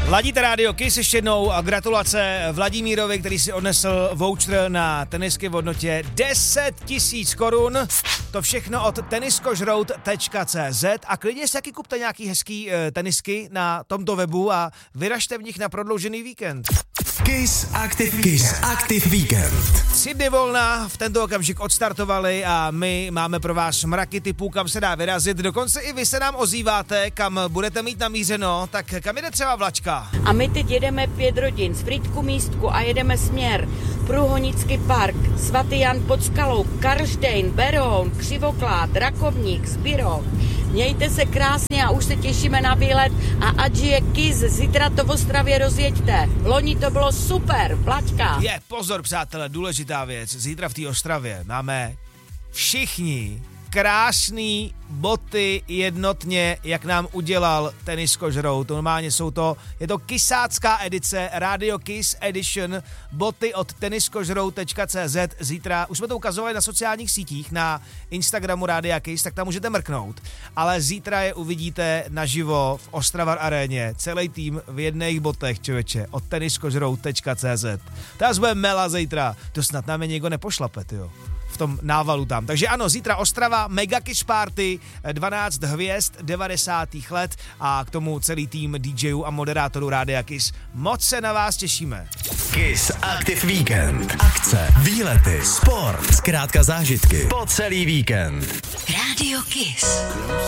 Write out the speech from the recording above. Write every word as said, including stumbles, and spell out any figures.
Ladíte rádio Kiss ještě jednou a gratulace Vladimírovi, který si odnesl voucher na tenisky v hodnotě deset tisíc korun. To všechno od teniskožrout tečka cé zet a klidně si taky kupte nějaký hezký e, tenisky na tomto webu a vyražte v nich na prodloužený víkend. Kiss Active Kiss Active Weekend. Tři dny volna v tento okamžik odstartovali a my máme pro vás mraky typů, kam se dá vyrazit. Dokonce i vy se nám ozýváte, kam budete mít namířeno, tak kam jde třeba vlačka? A my teď jedeme pět rodin z Frýdku Místku a jedeme směr Průhonický park, Svatý Jan pod Skalou, Karlštejn, Beroun, Křivoklád, Rakovník, Zbyrov. Mějte se krásně a už se těšíme na výlet a ať je Kiss, zítra to v Ostravě rozjeďte. Loni to bylo super, vlačka. Je, pozor přátelé, důležitá věc, zítra v té Ostravě máme všichni krásný boty jednotně, jak nám udělal teniskožrout. Normálně jsou to, je to kisácká edice, Radio Kiss Edition, boty od teniskožrout tečka cé zet. Zítra, už jsme to ukazovali na sociálních sítích, na Instagramu Rádia Kiss, tak tam můžete mrknout. Ale zítra je uvidíte naživo v Ostravar aréně, celý tým v jedných botech, člověče, od teniskožrout tečka cé zet. To nás bude mela zítra, to snad nám je někdo nepošlape, jo. V tom návalu tam. Takže ano, zítra Ostrava, Mega Kiss Party, dvanáct hvězd devadesátých let a k tomu celý tým DJů a moderátorů Rádia Kiss. Moc se na vás těšíme. Kiss Active Weekend. Akce, výlety, sport, zkrátka zážitky po celý víkend. Radio Kiss.